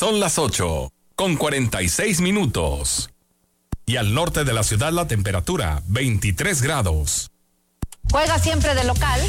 Son las 8:46. Y al norte de la ciudad la temperatura 23 grados. Juega siempre de local